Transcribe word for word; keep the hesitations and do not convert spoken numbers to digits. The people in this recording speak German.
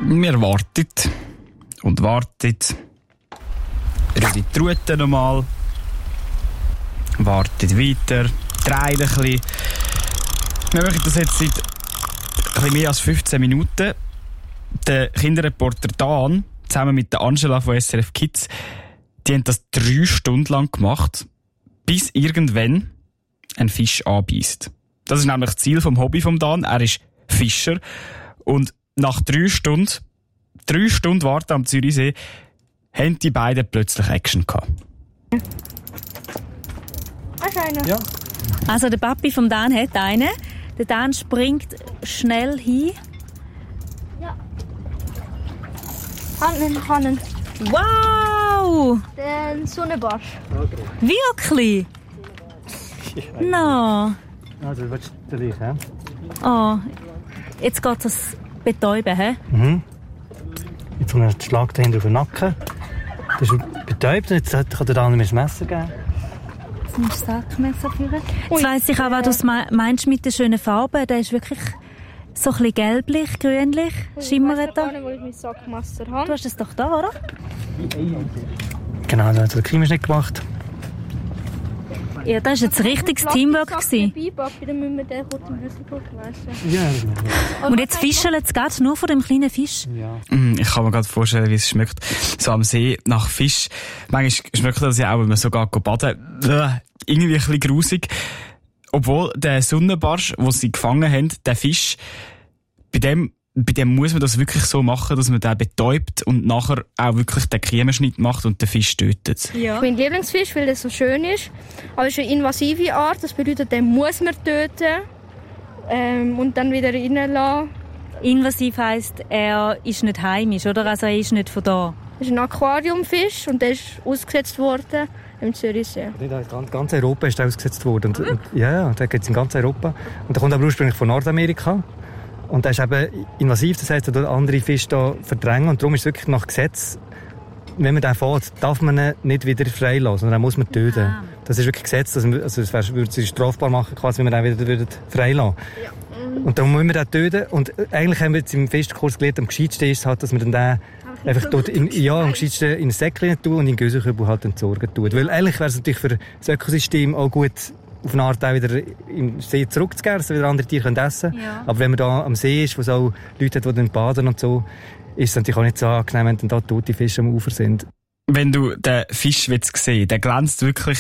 Wir warten und warten. Rührt die Rute nochmal. Wartet weiter. Dreht ein bisschen. Wir machen das jetzt seit ein bisschen mehr als fünfzehn Minuten. Der Kinderreporter Dan, zusammen mit der Angela von S R F Kids, die haben das drei Stunden lang gemacht, bis irgendwann ein Fisch anbeißt. Das ist nämlich das Ziel vom Hobby vom Dan. Er ist Fischer. Und nach drei Stunden, drei Stunden Warten am Zürichsee, haben die beiden plötzlich Action gehabt. Ja. Also der Papi vom Dan hat einen. Der Dan springt schnell hin. Ja. Hannen, Hannen. Wow! Den Sonnenbarsch. Okay. Wirklich? No. Also, willst du den Licht, Oh, jetzt geht es betäuben, hä? Mhm. Jetzt kommt der Schlag dahinter auf den Nacken. Das ist betäubt, jetzt kann der Dan nicht mehr das Messer geben. Jetzt musst du das Sackmesser führen. Jetzt weiss ich auch, was du meinst mit den schönen Farben. Der ist wirklich so ein bisschen gelblich, grünlich, schimmert da. Ich weiß gar nicht, wo ich mein Sackmesser habe. Du hast es doch da, oder? Genau, das hat der Krimi nicht gemacht. Ja, das war jetzt ein richtiges Teamwork. Dann müssen wir den roten Hüsselburg waschen. Ja. Und jetzt fischen es gerade nur von dem kleinen Fisch? Ja. Ich kann mir gerade vorstellen, wie es schmeckt. So am See nach Fisch. Manchmal schmeckt das ja auch, wenn man so geht baden. Irgendwie ein bisschen grusig. Obwohl der Sonnenbarsch, den sie gefangen haben, der Fisch, bei dem, bei dem muss man das wirklich so machen, dass man den betäubt und nachher auch wirklich den Kiemenschnitt macht und den Fisch tötet. Ja. Mein Lieblingsfisch, weil der so schön ist. Aber es ist eine invasive Art, das bedeutet, den muss man töten ähm, und dann wieder reinlassen. Invasiv heisst, er ist nicht heimisch, oder? Also er ist nicht von da. Das ist ein Aquariumfisch und der ist ausgesetzt worden im Zürichsee. In ganz Europa ist der ausgesetzt worden. Und, und, ja, ja, der gibt es in ganz Europa. Und der kommt aber ursprünglich von Nordamerika. Und der ist eben invasiv, das heisst, er tut andere Fische da verdrängen. Und darum ist es wirklich nach Gesetz, wenn man den fährt, darf man ihn nicht wieder freilassen, sondern den muss man töten. Ah. Das ist wirklich Gesetz, also es würde sich strafbar machen, quasi, wenn man den wieder freilassen würde. Ja. Und darum müssen wir den töten. Und eigentlich haben wir jetzt im Festkurs gelernt, am gescheitsten ist halt, dass man den einfach dort in, ja, am gescheitsten in ein Säckchen tun und in den Gösenkübel halt entsorgen tut. Weil eigentlich wäre es natürlich für das Ökosystem auch gut, auf eine Art auch wieder im See zurückzugehen, dass wieder andere Tiere essen können. Ja. Aber wenn man da am See ist, wo es auch Leute hat, die dann baden und so, ist es natürlich auch nicht so angenehm, wenn dann da tote Fische am Ufer sind. Wenn du den Fisch sehen willst, der glänzt wirklich